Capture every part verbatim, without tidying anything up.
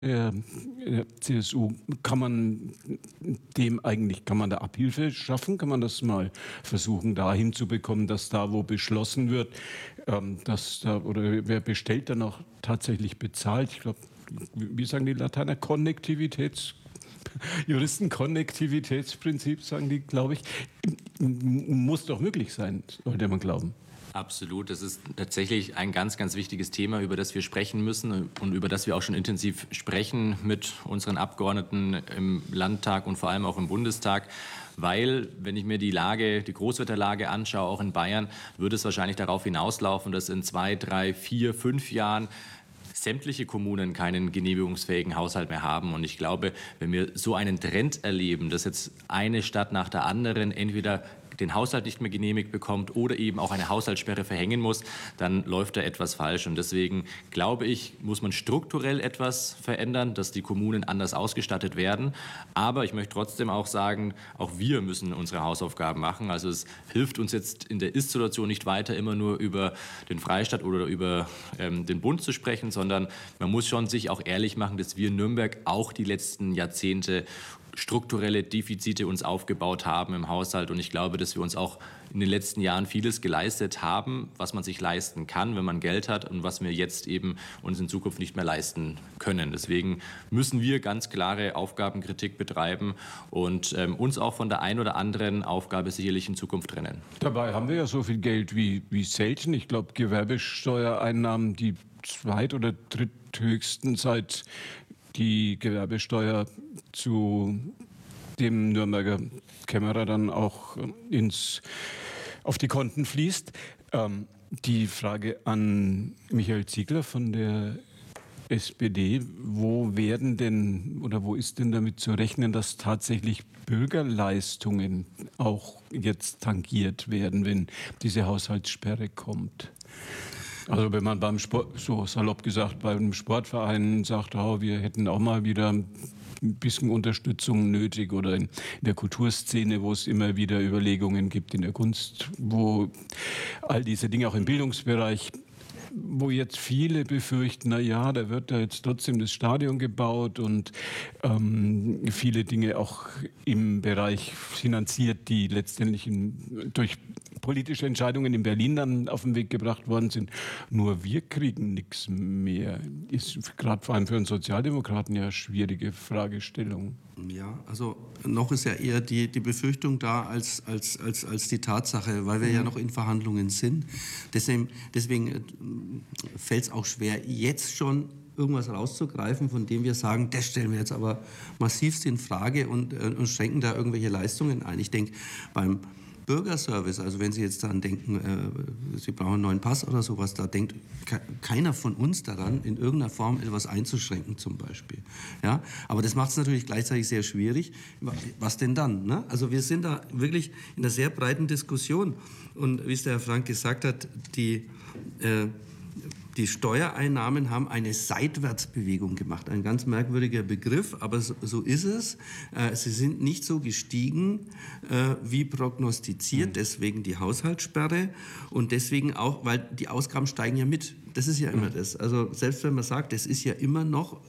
der C S U, kann man dem eigentlich, kann man da Abhilfe schaffen? Kann man das mal versuchen, da hinzubekommen, dass da, wo beschlossen wird, dass da, oder wer bestellt, dann auch tatsächlich bezahlt? Ich glaube, wie sagen die Lateiner, Konnektivitäts Juristen Konnektivitätsprinzip, sagen die, glaube ich, muss doch möglich sein, sollte man glauben. Absolut. Das ist tatsächlich ein ganz, ganz wichtiges Thema, über das wir sprechen müssen und über das wir auch schon intensiv sprechen mit unseren Abgeordneten im Landtag und vor allem auch im Bundestag. Weil, wenn ich mir die Lage, die Großwetterlage anschaue, auch in Bayern, würde es wahrscheinlich darauf hinauslaufen, dass in zwei, drei, vier, fünf Jahren sämtliche Kommunen keinen genehmigungsfähigen Haushalt mehr haben. Und ich glaube, wenn wir so einen Trend erleben, dass jetzt eine Stadt nach der anderen entweder den Haushalt nicht mehr genehmigt bekommt oder eben auch eine Haushaltssperre verhängen muss, dann läuft da etwas falsch. Und deswegen glaube ich, muss man strukturell etwas verändern, dass die Kommunen anders ausgestattet werden. Aber ich möchte trotzdem auch sagen, auch wir müssen unsere Hausaufgaben machen. Also es hilft uns jetzt in der Ist-Situation nicht weiter, immer nur über den Freistaat oder über ähm, den Bund zu sprechen, sondern man muss schon sich auch ehrlich machen, dass wir in Nürnberg auch die letzten Jahrzehnte strukturelle Defizite uns aufgebaut haben im Haushalt. Und ich glaube, dass wir uns auch in den letzten Jahren vieles geleistet haben, was man sich leisten kann, wenn man Geld hat und was wir jetzt eben uns in Zukunft nicht mehr leisten können. Deswegen müssen wir ganz klare Aufgabenkritik betreiben und ähm, uns auch von der einen oder anderen Aufgabe sicherlich in Zukunft trennen. Dabei haben wir ja so viel Geld wie, wie selten. Ich glaube, Gewerbesteuereinnahmen, die zweit- oder dritthöchsten seit die Gewerbesteuer zu dem Nürnberger Kämmerer dann auch ins, auf die Konten fließt. Ähm, die Frage an Michael Ziegler von der S P D, wo werden denn oder wo ist denn damit zu rechnen, dass tatsächlich Bürgerleistungen auch jetzt tangiert werden, wenn diese Haushaltssperre kommt? Also wenn man beim Sport, so salopp gesagt, beim Sportverein sagt, oh, wir hätten auch mal wieder ein bisschen Unterstützung nötig oder in der Kulturszene, wo es immer wieder Überlegungen gibt, in der Kunst, wo all diese Dinge auch im Bildungsbereich, wo jetzt viele befürchten, na ja, da wird da jetzt trotzdem das Stadion gebaut und ähm, viele Dinge auch im Bereich finanziert, die letztendlich in, durch politische Entscheidungen in Berlin dann auf den Weg gebracht worden sind. Nur wir kriegen nichts mehr. Ist gerade vor allem für einen Sozialdemokraten ja eine schwierige Fragestellung. Ja, also noch ist ja eher die, die Befürchtung da als, als, als, als die Tatsache, weil wir mhm. ja noch in Verhandlungen sind. Deswegen, deswegen fällt es auch schwer, jetzt schon irgendwas rauszugreifen, von dem wir sagen, das stellen wir jetzt aber massivst in Frage und, und schränken da irgendwelche Leistungen ein. Ich denke, beim Bürgerservice, also wenn Sie jetzt daran denken, äh, Sie brauchen einen neuen Pass oder sowas, da denkt ke- keiner von uns daran, in irgendeiner Form etwas einzuschränken zum Beispiel. Ja? Aber das macht es natürlich gleichzeitig sehr schwierig. Was denn dann? Ne? Also wir sind da wirklich in einer sehr breiten Diskussion. Und wie es der Herr Frank gesagt hat, die... Äh, Die Steuereinnahmen haben eine Seitwärtsbewegung gemacht. Ein ganz merkwürdiger Begriff, aber so ist es. Sie sind nicht so gestiegen wie prognostiziert, deswegen die Haushaltssperre und deswegen auch, weil die Ausgaben steigen ja mit. Das ist ja immer das. Also selbst wenn man sagt, es ist ja immer noch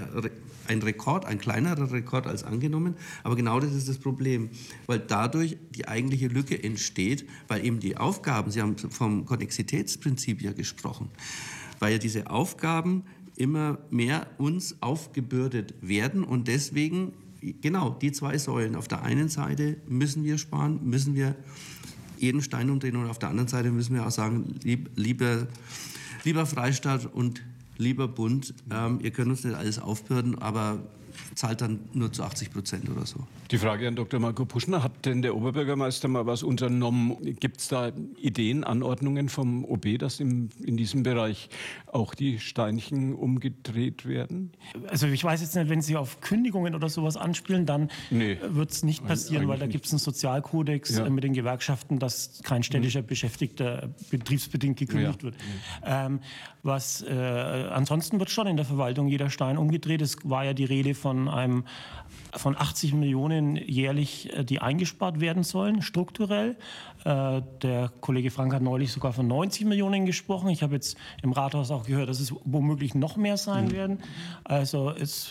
ein Rekord, ein kleinerer Rekord als angenommen, aber genau das ist das Problem, weil dadurch die eigentliche Lücke entsteht, weil eben die Aufgaben, Sie haben vom Konnexitätsprinzip ja gesprochen, weil ja diese Aufgaben immer mehr uns aufgebürdet werden und deswegen, genau, die zwei Säulen, auf der einen Seite müssen wir sparen, müssen wir jeden Stein umdrehen und auf der anderen Seite müssen wir auch sagen, lieb, lieber, lieber Freistaat und lieber Bund, ähm, ihr könnt uns nicht alles aufbürden, aber zahlt dann nur zu achtzig Prozent oder so. Die Frage an Doktor Marco Puschner, hat denn der Oberbürgermeister mal was unternommen? Gibt es da Ideen, Anordnungen vom O B, dass im, in diesem Bereich auch die Steinchen umgedreht werden? Also ich weiß jetzt nicht, wenn Sie auf Kündigungen oder sowas anspielen, dann nee, wird es nicht passieren, weil da gibt es einen Sozialkodex ja. mit den Gewerkschaften, dass kein städtischer mhm. Beschäftigter betriebsbedingt gekündigt ja. wird. Mhm. Ähm, was äh, ansonsten wird schon in der Verwaltung jeder Stein umgedreht. Es war ja die Rede von einem von achtzig Millionen jährlich, die eingespart werden sollen, strukturell. Der Kollege Frank hat neulich sogar von neunzig Millionen gesprochen. Ich habe jetzt im Rathaus auch gehört, dass es womöglich noch mehr sein mhm. werden. Also es